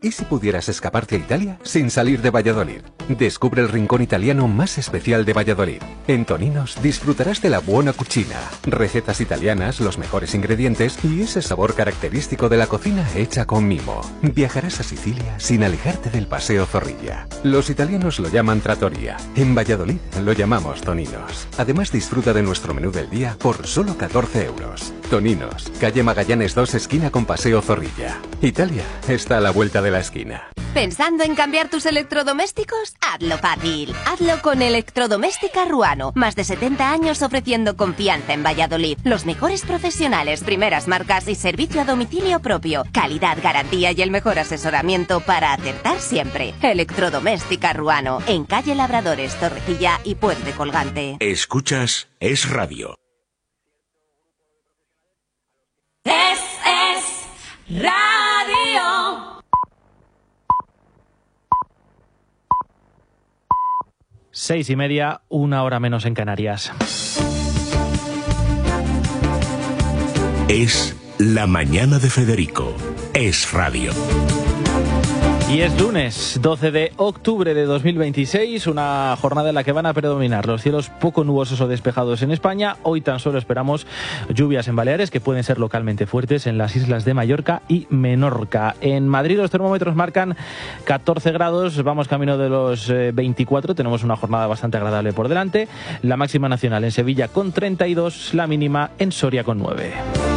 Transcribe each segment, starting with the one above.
¿Y si pudieras escaparte a Italia sin salir de Valladolid? Descubre el rincón italiano más especial de Valladolid. En Toninos disfrutarás de la buona cucina, recetas italianas, los mejores ingredientes y ese sabor característico de la cocina hecha con mimo. Viajarás a Sicilia sin alejarte del Paseo Zorrilla. Los italianos lo llaman trattoria. En Valladolid lo llamamos Toninos. Además, disfruta de nuestro menú del día por solo 14 euros. Toninos, calle Magallanes 2, esquina con Paseo Zorrilla. Italia está a la vuelta de la esquina. ¿Pensando en cambiar tus electrodomésticos? Hazlo fácil. Hazlo con Electrodoméstica Ruano. Más de 70 años ofreciendo confianza en Valladolid. Los mejores profesionales, primeras marcas y servicio a domicilio propio. Calidad, garantía y el mejor asesoramiento para acertar siempre. Electrodoméstica Ruano. En calle Labradores, Torrecilla y Puente Colgante. Escuchas Es Radio. Es Radio. 6:30, 1 hora menos en Canarias. Es la mañana de Federico. Es Radio. Y es lunes, 12 de octubre de 2026, una jornada en la que van a predominar los cielos poco nubosos o despejados en España. Hoy tan solo esperamos lluvias en Baleares, que pueden ser localmente fuertes en las islas de Mallorca y Menorca. En Madrid los termómetros marcan 14 grados, vamos camino de los 24, tenemos una jornada bastante agradable por delante. La máxima nacional en Sevilla con 32, la mínima en Soria con 9.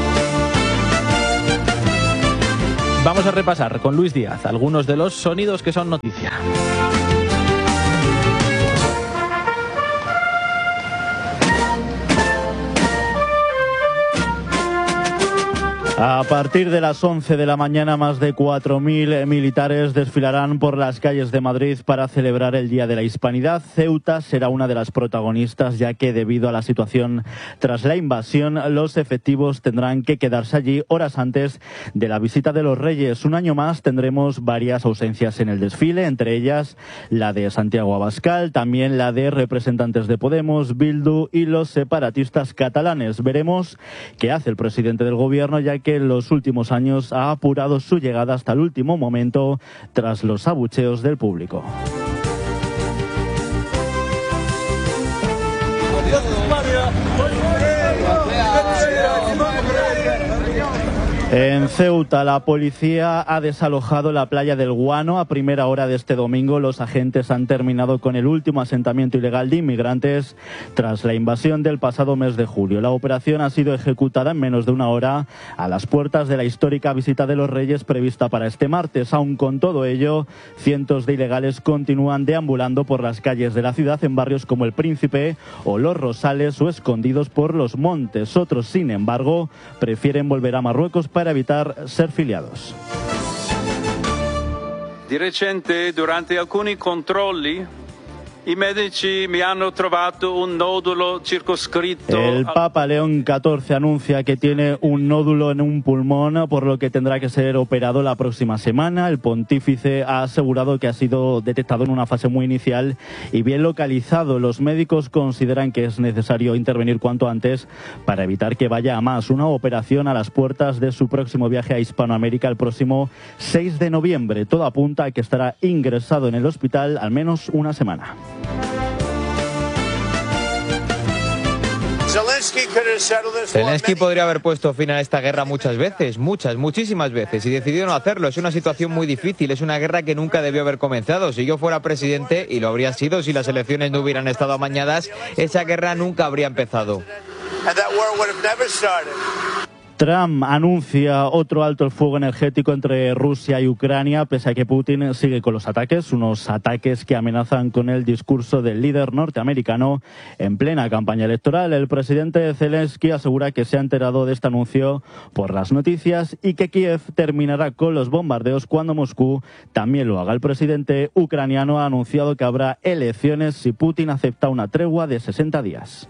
Vamos a repasar con Luis Díaz algunos de los sonidos que son noticia. A partir de las 11 de la mañana, más de 4.000 militares desfilarán por las calles de Madrid para celebrar el Día de la Hispanidad. Ceuta será una de las protagonistas, ya que debido a la situación tras la invasión, los efectivos tendrán que quedarse allí horas antes de la visita de los Reyes. Un año más tendremos varias ausencias en el desfile, entre ellas la de Santiago Abascal, también la de representantes de Podemos, Bildu y los separatistas catalanes. Veremos qué hace el presidente del gobierno, ya que en los últimos años ha apurado su llegada hasta el último momento tras los abucheos del público. En Ceuta, la policía ha desalojado la playa del Guano. A primera hora de este domingo, los agentes han terminado con el último asentamiento ilegal de inmigrantes tras la invasión del pasado mes de julio. La operación ha sido ejecutada en menos de una hora a las puertas de la histórica visita de los Reyes prevista para este martes. Aun con todo ello, cientos de ilegales continúan deambulando por las calles de la ciudad en barrios como El Príncipe o Los Rosales o escondidos por los montes. Otros, sin embargo, prefieren volver a Marruecos para evitar ser filiados. Di recente, durante alcuni controlli, i medici mi hanno trovato un nodulo circoscritto. El Papa León XIV anuncia que tiene un nódulo en un pulmón, por lo que tendrá que ser operado la próxima semana. El pontífice ha asegurado que ha sido detectado en una fase muy inicial y bien localizado. Los médicos consideran que es necesario intervenir cuanto antes para evitar que vaya a más. Una operación a las puertas de su próximo viaje a Hispanoamérica el próximo 6 de noviembre. Todo apunta a que estará ingresado en el hospital al menos una semana. Zelensky podría haber puesto fin a esta guerra muchas veces, muchísimas veces, y decidió no hacerlo. Es una situación muy difícil, es una guerra que nunca debió haber comenzado. Si yo fuera presidente, y lo habría sido si las elecciones no hubieran estado amañadas, esa guerra nunca habría empezado. Trump anuncia otro alto el fuego energético entre Rusia y Ucrania, pese a que Putin sigue con los ataques, unos ataques que amenazan con el discurso del líder norteamericano en plena campaña electoral. El presidente Zelensky asegura que se ha enterado de este anuncio por las noticias y que Kiev terminará con los bombardeos cuando Moscú también lo haga. El presidente ucraniano ha anunciado que habrá elecciones si Putin acepta una tregua de 60 días.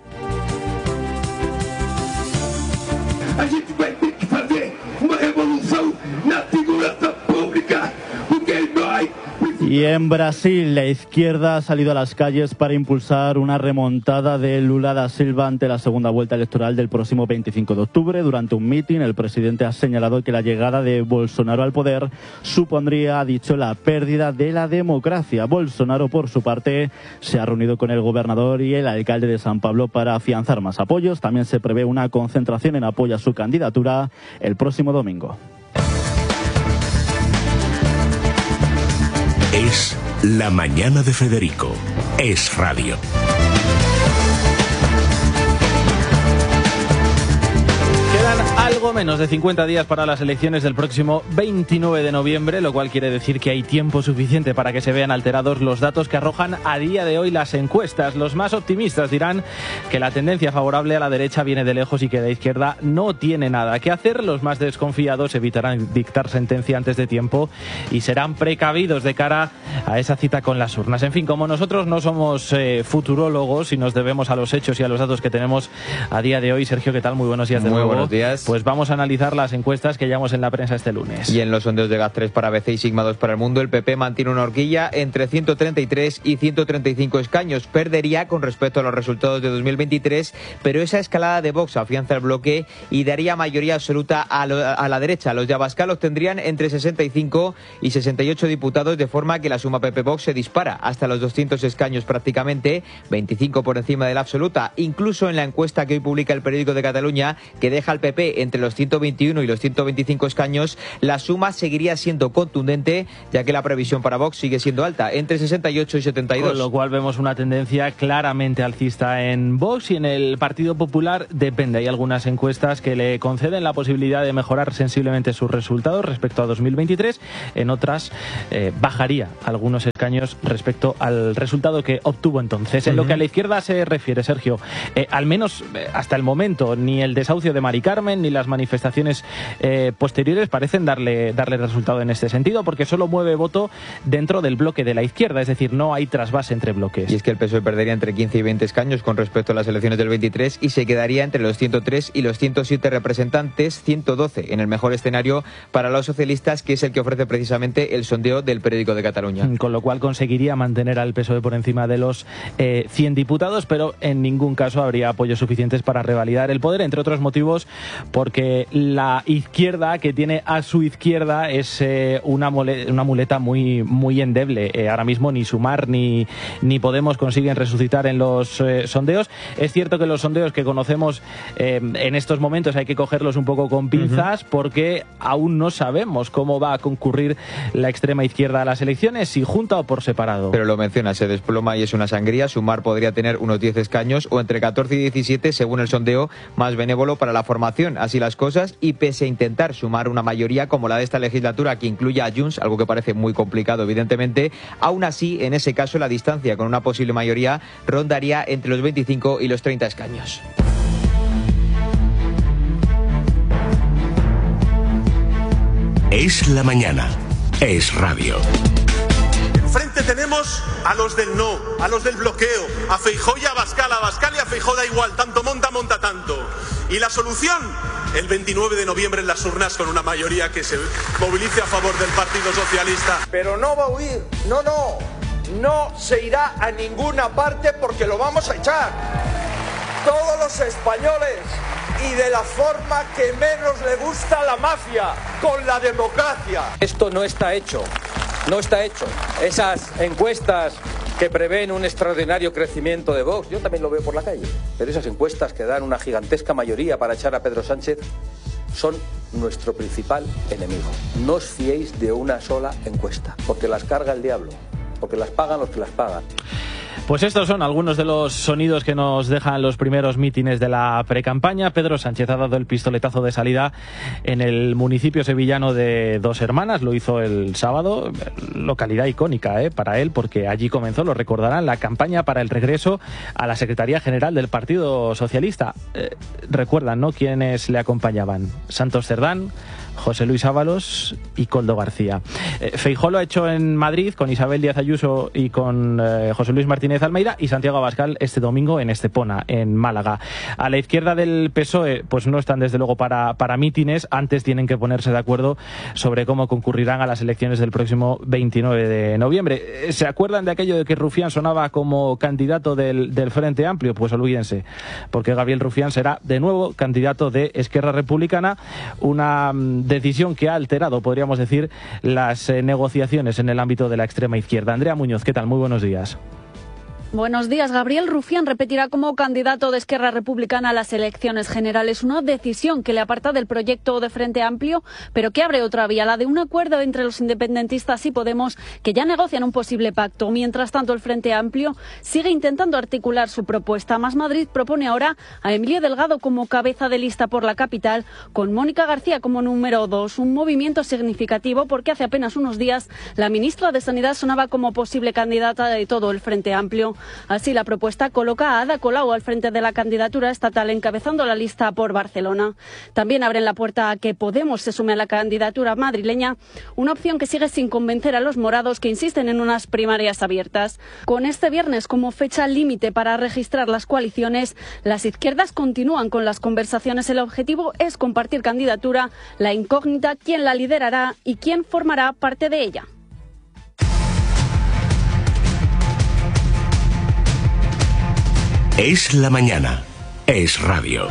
A gente vai ter que fazer uma revolução na segurança pública, porque nós precisamos Y en Brasil, la izquierda ha salido a las calles para impulsar una remontada de Lula da Silva ante la segunda vuelta electoral del próximo 25 de octubre. Durante un mitin, el presidente ha señalado que la llegada de Bolsonaro al poder supondría, ha dicho, la pérdida de la democracia. Bolsonaro, por su parte, se ha reunido con el gobernador y el alcalde de San Pablo para afianzar más apoyos. También se prevé una concentración en apoyo a su candidatura el próximo domingo. Es La Mañana de Federico. Es Radio. Algo menos de 50 días para las elecciones del próximo 29 de noviembre, lo cual quiere decir que hay tiempo suficiente para que se vean alterados los datos que arrojan a día de hoy las encuestas. Los más optimistas dirán que la tendencia favorable a la derecha viene de lejos y que la izquierda no tiene nada que hacer. Los más desconfiados evitarán dictar sentencia antes de tiempo y serán precavidos de cara a esa cita con las urnas. En fin, como nosotros no somos futurólogos y nos debemos a los hechos y a los datos que tenemos a día de hoy, Sergio, ¿qué tal? Muy buenos días de nuevo. Muy buenos días. Pues vamos a analizar las encuestas que llevamos en la prensa este lunes. Y en los sondeos de GAT3 para ABC y Sigma 2 para El Mundo, el PP mantiene una horquilla entre 133 y 135 escaños. Perdería con respecto a los resultados de 2023, pero esa escalada de Vox afianza el bloque y daría mayoría absoluta a la derecha. Los de Abascal obtendrían entre 65 y 68 diputados, de forma que la suma PP-Vox se dispara hasta los 200 escaños prácticamente, 25 por encima de la absoluta. Incluso en la encuesta que hoy publica el Periódico de Cataluña, que deja al PP entre los 121 y los 125 escaños, la suma seguiría siendo contundente, ya que la previsión para Vox sigue siendo alta, entre 68 y 72. Con lo cual vemos una tendencia claramente alcista en Vox, y en el Partido Popular depende. Hay algunas encuestas que le conceden la posibilidad de mejorar sensiblemente sus resultados respecto a 2023. En otras bajaría algunos escaños respecto al resultado que obtuvo entonces. En lo que a la izquierda se refiere, Sergio, al menos hasta el momento, ni el desahucio de Mari Carmen ni las manifestaciones posteriores parecen darle resultado en este sentido, porque solo mueve voto dentro del bloque de la izquierda, es decir, no hay trasvase entre bloques. Y es que el PSOE perdería entre 15 y 20 escaños con respecto a las elecciones del 23 y se quedaría entre los 103 y los 107 representantes, 112 en el mejor escenario para los socialistas, que es el que ofrece precisamente el sondeo del Periódico de Cataluña. Con lo cual conseguiría mantener al PSOE por encima de los 100 diputados, pero en ningún caso habría apoyos suficientes para revalidar el poder, entre otros motivos porque la izquierda que tiene a su izquierda es una muleta muy, muy endeble. Ahora mismo ni Sumar ni Podemos consiguen resucitar en los sondeos. Es cierto que los sondeos que conocemos en estos momentos hay que cogerlos un poco con pinzas, porque aún no sabemos cómo va a concurrir la extrema izquierda a las elecciones, si junta o por separado. Pero lo menciona, se desploma y es una sangría. Sumar podría tener unos 10 escaños o entre 14 y 17 según el sondeo más benévolo para la formación. Así las cosas, y pese a intentar sumar una mayoría como la de esta legislatura que incluya a Junts, algo que parece muy complicado evidentemente, aún así en ese caso la distancia con una posible mayoría rondaría entre los 25 y los 30 escaños. Es la mañana. Es Radio. Enfrente tenemos a los del no, a los del bloqueo, a Feijóo y a Abascal. A Abascal y a Feijóo da igual, tanto monta tanto. Y la solución, el 29 de noviembre en las urnas con una mayoría que se movilice a favor del Partido Socialista. Pero no va a huir, no se irá a ninguna parte porque lo vamos a echar. Todos los españoles, y de la forma que menos le gusta a la mafia, con la democracia. Esto no está hecho. Esas encuestas que prevén un extraordinario crecimiento de Vox, yo también lo veo por la calle, pero esas encuestas que dan una gigantesca mayoría para echar a Pedro Sánchez son nuestro principal enemigo. No os fiéis de una sola encuesta, porque las carga el diablo, porque las pagan los que las pagan. Pues estos son algunos de los sonidos que nos dejan los primeros mítines de la precampaña. Pedro Sánchez ha dado el pistoletazo de salida en el municipio sevillano de Dos Hermanas. Lo hizo el sábado, localidad icónica para él, porque allí comenzó, lo recordarán, la campaña para el regreso a la Secretaría General del Partido Socialista. Recuerdan, ¿no?, quiénes le acompañaban: Santos Cerdán, José Luis Ábalos y Koldo García. Feijóo lo ha hecho en Madrid con Isabel Díaz Ayuso y con José Luis Martínez Almeida, y Santiago Abascal este domingo en Estepona, en Málaga. A la izquierda del PSOE pues no están desde luego para mítines. Antes tienen que ponerse de acuerdo sobre cómo concurrirán a las elecciones del próximo 29 de noviembre. ¿Se acuerdan de aquello de que Rufián sonaba como candidato del Frente Amplio? Pues olvídense, porque Gabriel Rufián será de nuevo candidato de Esquerra Republicana, una decisión que ha alterado, podríamos decir, las negociaciones en el ámbito de la extrema izquierda. Andrea Muñoz, ¿qué tal? Muy buenos días. Buenos días. Gabriel Rufián repetirá como candidato de Esquerra Republicana a las elecciones generales, una decisión que le aparta del proyecto de Frente Amplio, pero que abre otra vía, la de un acuerdo entre los independentistas y Podemos, que ya negocian un posible pacto. Mientras tanto, el Frente Amplio sigue intentando articular su propuesta. Más Madrid propone ahora a Emilio Delgado como cabeza de lista por la capital, con Mónica García como número 2, un movimiento significativo porque hace apenas unos días la ministra de Sanidad sonaba como posible candidata de todo el Frente Amplio. Así, la propuesta coloca a Ada Colau al frente de la candidatura estatal, encabezando la lista por Barcelona. También abren la puerta a que Podemos se sume a la candidatura madrileña, una opción que sigue sin convencer a los morados, que insisten en unas primarias abiertas. Con este viernes como fecha límite para registrar las coaliciones, las izquierdas continúan con las conversaciones. El objetivo es compartir candidatura, la incógnita, quién la liderará y quién formará parte de ella. Es la mañana. Es radio.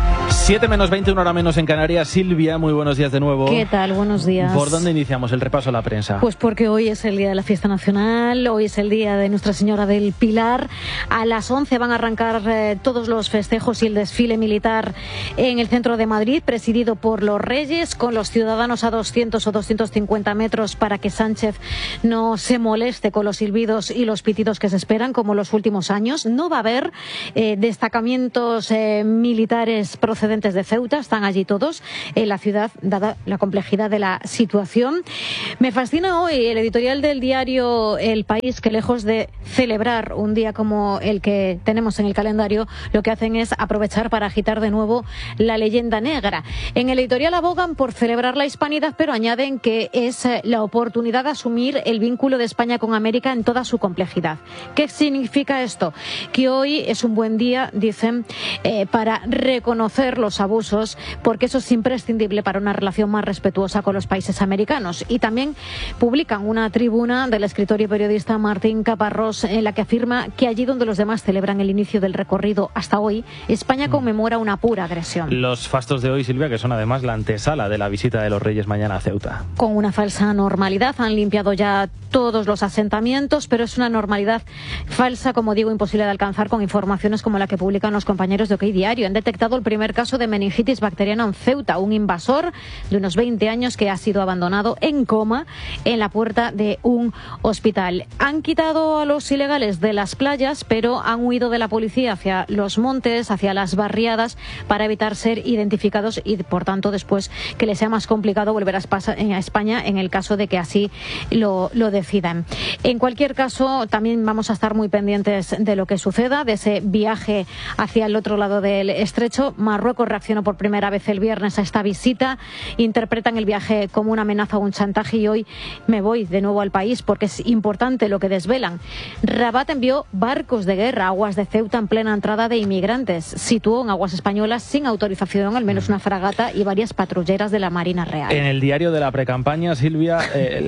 7 menos 20, una hora menos en Canarias. Silvia, muy buenos días de nuevo. ¿Qué tal? Buenos días. ¿Por dónde iniciamos el repaso a la prensa? Pues porque hoy es el día de la fiesta nacional, hoy es el día de Nuestra Señora del Pilar. A las 11 van a arrancar todos los festejos y el desfile militar en el centro de Madrid, presidido por los Reyes, con los ciudadanos a 200 o 250 metros para que Sánchez no se moleste con los silbidos y los pitidos que se esperan, como los últimos años. No va a haber destacamentos militares procedentes de Ceuta, están allí todos en la ciudad, dada la complejidad de la situación. Me fascina hoy el editorial del diario El País, que lejos de celebrar un día como el que tenemos en el calendario, lo que hacen es aprovechar para agitar de nuevo la leyenda negra. En el editorial abogan por celebrar la hispanidad, pero añaden que es la oportunidad de asumir el vínculo de España con América en toda su complejidad. ¿Qué significa esto? Que hoy es un buen día, dicen, para reconocer los abusos, porque eso es imprescindible para una relación más respetuosa con los países americanos. Y también publican una tribuna del escritor y periodista Martín Caparrós, en la que afirma que allí donde los demás celebran el inicio del recorrido hasta hoy, España conmemora una pura agresión. Los fastos de hoy, Silvia, que son además la antesala de la visita de los Reyes mañana a Ceuta. Con una falsa normalidad, han limpiado ya todos los asentamientos, pero es una normalidad falsa, como digo, imposible de alcanzar con informaciones como la que publican los compañeros de OK Diario. Han detectado el primer caso de meningitis bacteriana en Ceuta, un invasor de unos 20 años que ha sido abandonado en coma en la puerta de un hospital. Han quitado a los ilegales de las playas, pero han huido de la policía hacia los montes, hacia las barriadas, para evitar ser identificados y, por tanto, después que les sea más complicado volver a España en el caso de que así lo decidan. En cualquier caso, también vamos a estar muy pendientes de lo que suceda, de ese viaje hacia el otro lado del estrecho. Marruecos reaccionó por primera vez el viernes a esta visita, interpretan el viaje como una amenaza o un chantaje, y hoy me voy de nuevo al país porque es importante lo que desvelan. Rabat envió barcos de guerra a aguas de Ceuta en plena entrada de inmigrantes. Situó en aguas españolas sin autorización al menos una fragata y varias patrulleras de la Marina Real. En el diario de la precampaña, Silvia,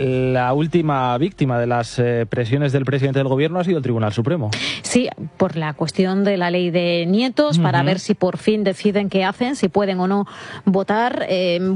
la última víctima de las presiones del presidente del gobierno ha sido el Tribunal Supremo. Sí, por la cuestión de la ley de nietos, para ver si por fin deciden qué hacen, si pueden o no votar.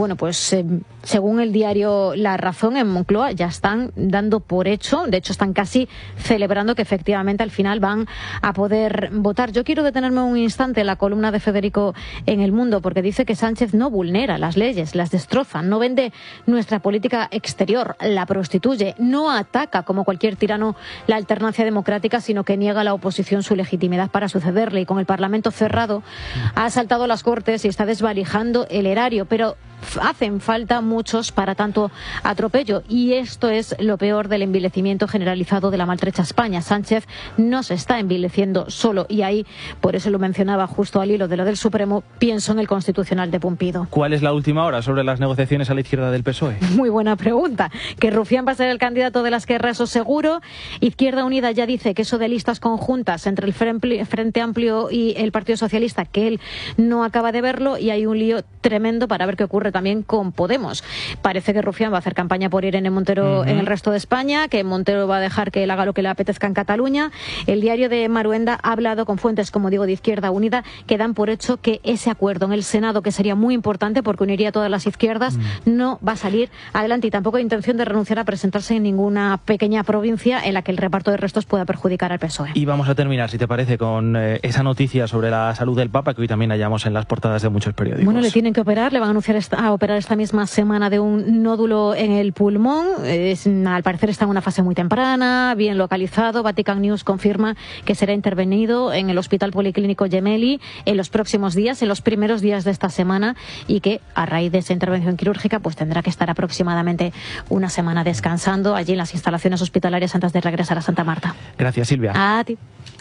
Según el diario La Razón, en Moncloa ya están dando por hecho, de hecho están casi celebrando que efectivamente al final van a poder votar. Yo quiero detenerme un instante en la columna de Federico en El Mundo, porque dice que Sánchez no vulnera las leyes, las destroza, no vende nuestra política exterior, la prostituye, no ataca como cualquier tirano la alternancia democrática, sino que niega a la oposición su legitimidad para sucederle, y con el Parlamento cerrado ha asaltado las Cortes y está desvalijando el erario. Pero hacen falta muchos para tanto atropello, y esto es lo peor del envilecimiento generalizado de la maltrecha España. Sánchez no se está envileciendo solo, y ahí, por eso lo mencionaba justo al hilo de lo del Supremo, pienso en el Constitucional de Pumpido. ¿Cuál es la última hora sobre las negociaciones a la izquierda del PSOE? Muy buena pregunta. Que Rufián va a ser el candidato de la Esquerra, eso seguro. Izquierda Unida ya dice que eso de listas conjuntas entre el Frente Amplio y el Partido Socialista, que él no acaba de verlo, y hay un lío tremendo para ver qué ocurre también con Podemos. Parece que Rufián va a hacer campaña por Irene Montero en el resto de España, que Montero va a dejar que él haga lo que le apetezca en Cataluña. El diario de Maruenda ha hablado con fuentes, como digo, de Izquierda Unida, que dan por hecho que ese acuerdo en el Senado, que sería muy importante porque uniría a todas las izquierdas, no va a salir adelante, y tampoco hay intención de renunciar a presentarse en ninguna pequeña provincia en la que el reparto de restos pueda perjudicar al PSOE. Y vamos a terminar, si te parece, con esa noticia sobre la salud del Papa, que hoy también hallamos en las portadas de muchos periódicos. Bueno, le tienen que operar, le van a anunciar a operar esta misma semana de un nódulo en el pulmón. Al parecer está en una fase muy temprana, bien localizado. Vatican News confirma que será intervenido en el Hospital Policlínico Gemelli en los próximos días, en los primeros días de esta semana, y que a raíz de esa intervención quirúrgica pues tendrá que estar aproximadamente una semana descansando allí en las instalaciones hospitalarias antes de regresar a Santa Marta. Gracias, Silvia. A ti.